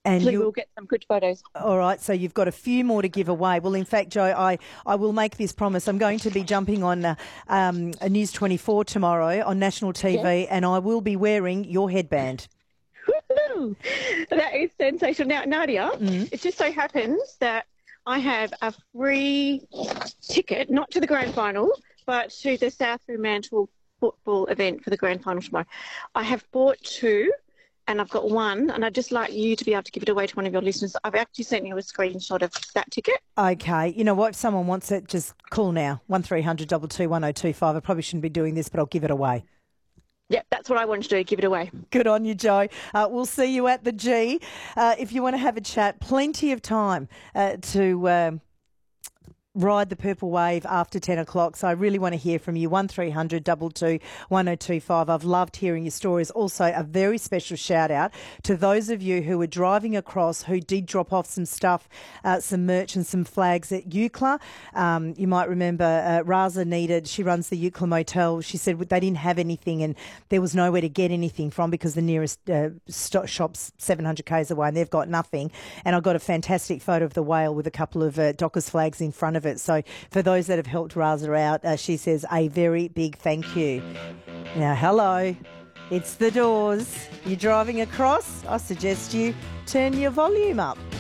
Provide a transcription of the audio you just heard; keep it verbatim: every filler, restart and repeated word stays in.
And Hopefully you, we'll get some good photos. all right, so you've got a few more to give away. Well, in fact, Jo, I, I will make this promise. I'm going to be jumping on uh, um, a News twenty-four tomorrow on national T V, Yes. and I will be wearing your headband. Woohoo! That is sensational. Now, Nadia, Mm. it just so happens that I have a free ticket, not to the grand final, but to the South Fremantle football event for the grand final tomorrow. I have bought two, and I've got one, and I'd just like you to be able to give it away to one of your listeners. I've actually sent you a screenshot of that ticket. Okay. You know what? If someone wants it, just call now. one three hundred two two one oh two five. I probably shouldn't be doing this, but I'll give it away. Yep, that's what I wanted to do, give it away. Good on you, Jo. Uh, we'll see you at the G. Uh, if you want to have a chat, plenty of time uh, to... Um, ride the purple wave after ten o'clock. So I really want to hear from you. one three hundred two two one oh two five. I've loved hearing your stories. Also, a very special shout out to those of you who were driving across who did drop off some stuff, uh, some merch and some flags at Eucla. Um, you might remember uh, Raza needed, she runs the Eucla Motel. She said they didn't have anything and there was nowhere to get anything from because the nearest uh, st- shop's seven hundred kays away and they've got nothing. And I got a fantastic photo of the whale with a couple of uh, Dockers flags in front of it. So for those that have helped Raza out, uh, she says a very big thank you. Now, hello, it's the Doors. You're driving across? I suggest you turn your volume up.